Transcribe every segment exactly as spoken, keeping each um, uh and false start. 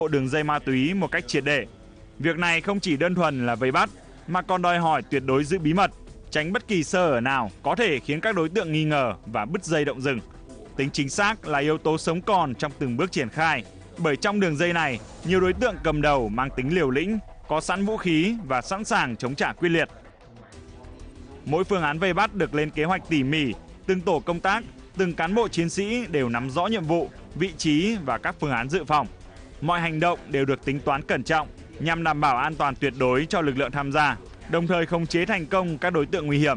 đường dây ma túy một cách triệt để. Việc này không chỉ đơn thuần là vây bắt, mà còn đòi hỏi tuyệt đối giữ bí mật, tránh bất kỳ sơ hở nào có thể khiến các đối tượng nghi ngờ và bứt dây động rừng. Tính chính xác là yếu tố sống còn trong từng bước triển khai, bởi trong đường dây này, nhiều đối tượng cầm đầu mang tính liều lĩnh, có sẵn vũ khí và sẵn sàng chống trả quyết liệt. Mỗi phương án vây bắt được lên kế hoạch tỉ mỉ, từng tổ công tác, từng cán bộ chiến sĩ đều nắm rõ nhiệm vụ, vị trí và các phương án dự phòng. Mọi hành động đều được tính toán cẩn trọng nhằm đảm bảo an toàn tuyệt đối cho lực lượng tham gia, đồng thời khống chế thành công các đối tượng nguy hiểm.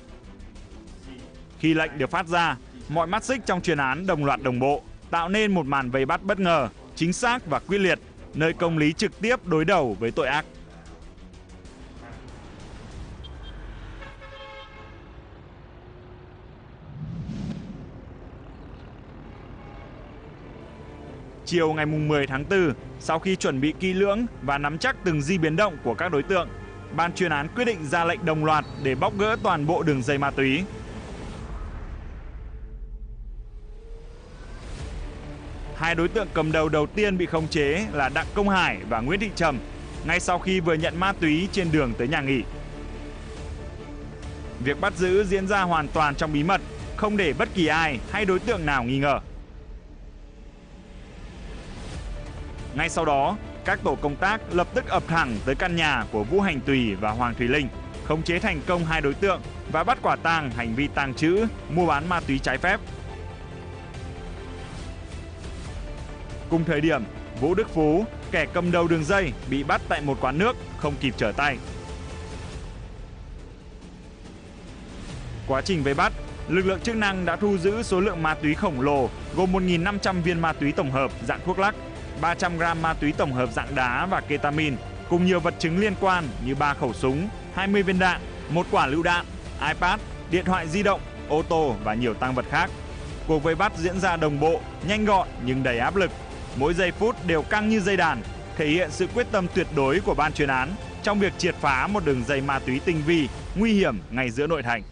Khi lệnh được phát ra, mọi mắt xích trong chuyên án đồng loạt đồng bộ, tạo nên một màn vây bắt bất ngờ, chính xác và quyết liệt, nơi công lý trực tiếp đối đầu với tội ác. Chiều ngày mười tháng tư, sau khi chuẩn bị kỹ lưỡng và nắm chắc từng di biến động của các đối tượng, ban chuyên án quyết định ra lệnh đồng loạt để bóc gỡ toàn bộ đường dây ma túy. Hai đối tượng cầm đầu đầu tiên bị khống chế là Đặng Công Hải và Nguyễn Thị Trầm, ngay sau khi vừa nhận ma túy trên đường tới nhà nghỉ. Việc bắt giữ diễn ra hoàn toàn trong bí mật, không để bất kỳ ai hay đối tượng nào nghi ngờ. Ngay sau đó, các tổ công tác lập tức ập thẳng tới căn nhà của Vũ Hành Tùy và Hoàng Thùy Linh, khống chế thành công hai đối tượng và bắt quả tang hành vi tàng trữ, mua bán ma túy trái phép. Cùng thời điểm, Vũ Đức Phú, kẻ cầm đầu đường dây, bị bắt tại một quán nước, không kịp trở tay. Quá trình vây bắt, lực lượng chức năng đã thu giữ số lượng ma túy khổng lồ gồm một nghìn năm trăm viên ma túy tổng hợp dạng thuốc lắc, ba trăm gam ma túy tổng hợp dạng đá và ketamin, cùng nhiều vật chứng liên quan như ba khẩu súng, hai mươi viên đạn, một quả lựu đạn, iPad, điện thoại di động, ô tô và nhiều tang vật khác. Cuộc vây bắt diễn ra đồng bộ, nhanh gọn nhưng đầy áp lực. Mỗi giây phút đều căng như dây đàn, thể hiện sự quyết tâm tuyệt đối của ban chuyên án trong việc triệt phá một đường dây ma túy tinh vi, nguy hiểm ngay giữa nội thành.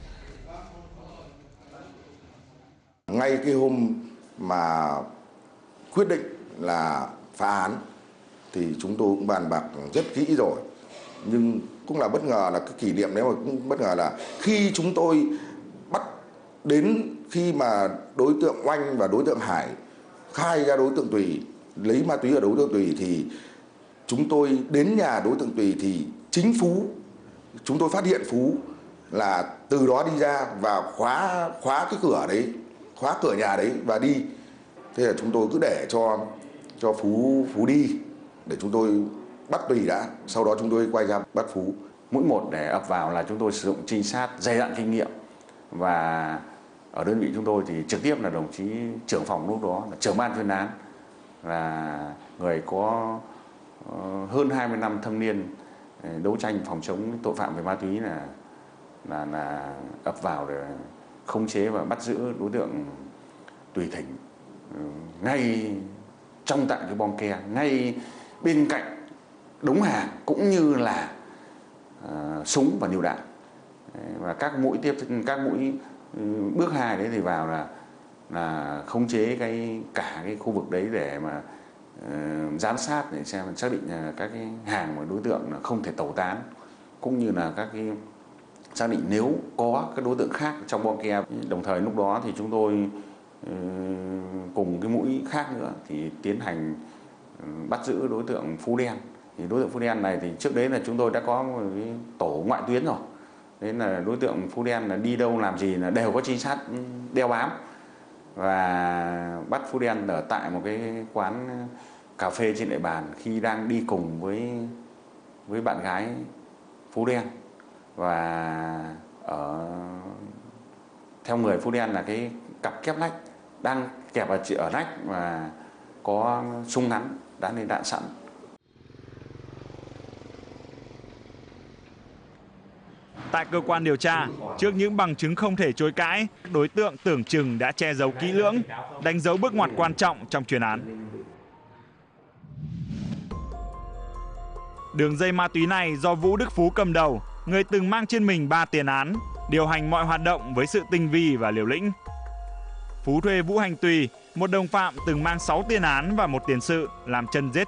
Ngay cái hôm mà quyết định là phá án thì chúng tôi cũng bàn bạc rất kỹ rồi, nhưng cũng là bất ngờ là cái kỷ niệm đấy, mà cũng bất ngờ là khi chúng tôi bắt đến khi mà đối tượng Oanh và đối tượng Hải khai ra đối tượng Tùy lấy ma túy ở đối tượng Tùy, thì chúng tôi đến nhà đối tượng Tùy thì chính Phú, chúng tôi phát hiện Phú là từ đó đi ra và khóa khóa cái cửa đấy, khóa cửa nhà đấy và đi. Thế là chúng tôi cứ để cho cho Phú Phú đi để chúng tôi bắt Tùy đã, sau đó chúng tôi quay ra bắt Phú. Mũi một để ập vào là chúng tôi sử dụng trinh sát dày dặn kinh nghiệm, và ở đơn vị chúng tôi thì trực tiếp là đồng chí trưởng phòng lúc đó là trưởng ban chuyên án, là người có hơn hai mươi năm thâm niên đấu tranh phòng chống tội phạm về ma túy, là là là ập vào để khống chế và bắt giữ đối tượng Tùy Thỉnh ngay trong tại cái bong ke, ngay bên cạnh đống hàng cũng như là uh, súng và lựu đạn. Và các mũi tiếp các mũi uh, bước hai đấy thì vào là là khống chế cái cả cái khu vực đấy để mà uh, giám sát để xem xác định là các cái hàng mà đối tượng là không thể tẩu tán, cũng như là các cái xác định nếu có các đối tượng khác trong bong ke. Đồng thời lúc đó thì chúng tôi uh, cùng cái mũi khác nữa thì tiến hành uh, bắt giữ đối tượng Phú Đen. Thì đối tượng Phú Đen này thì trước đấy là chúng tôi đã có một cái tổ ngoại tuyến rồi. Nên là đối tượng Phú Đen là đi đâu làm gì là đều có trinh sát đeo bám, và bắt Phú Đen ở tại một cái quán cà phê trên địa bàn khi đang đi cùng với với bạn gái Phú Đen. Và ở theo người Phú Đen là cái cặp kép lách đang kẹp ở ở nách và có súng ngắn đã lên đạn sẵn. Tại cơ quan điều tra, trước những bằng chứng không thể chối cãi, đối tượng tưởng chừng đã che giấu kỹ lưỡng, đánh dấu bước ngoặt quan trọng trong chuyên án. Đường dây ma túy này do Vũ Đức Phú cầm đầu, người từng mang trên mình ba tiền án, điều hành mọi hoạt động với sự tinh vi và liều lĩnh. Phú thuê Vũ Hành Tùy, một đồng phạm từng mang sáu tiền án và một tiền sự, làm chân rết